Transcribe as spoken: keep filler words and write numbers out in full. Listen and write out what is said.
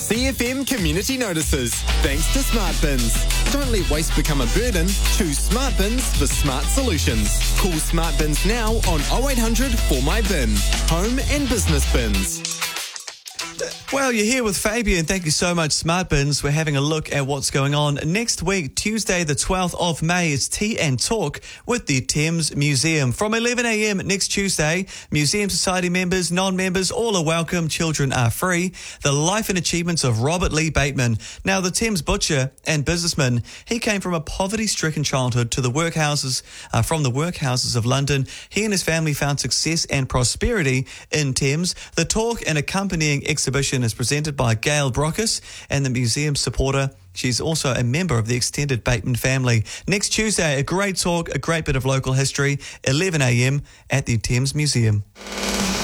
C F M Community Notices, thanks to Smart Bins. Don't let waste become a burden. Choose Smart Bins for smart solutions. Call Smart Bins now on oh eight hundred four my bin. Home and business bins. Well, you're here with Fabian. Thank you so much, Smart Bins. We're having a look at what's going on. Next week, Tuesday the twelfth of May, is Tea and Talk with the Thames Museum. From eleven a.m. next Tuesday, Museum Society members, non-members, all are welcome. Children are free. The life and achievements of Robert Lee Bateman. Now, the Thames butcher and businessman, he came from a poverty-stricken childhood to the workhouses, uh, from the workhouses of London. He and his family found success and prosperity in Thames. The talk and accompanying exhibition is presented by Gail Brockus and the museum supporter. She's also a member of the extended Bateman family. Next Tuesday, a great talk, a great bit of local history, eleven a.m. at the Thames Museum.